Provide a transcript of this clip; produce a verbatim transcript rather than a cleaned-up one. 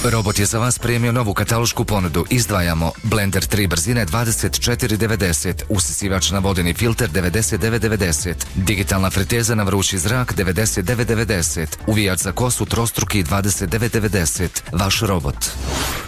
Robot je za vas premio novu katalošku ponudu. Izdvajamo blender tri brzine dvadeset četiri devedeset, usisivač na vodeni filter devedeset devet devedeset, digitalna friteza na vrući zrak devedeset devet devedeset, uvijač za kosu trostruki dvadeset devet devedeset. Vaš robot.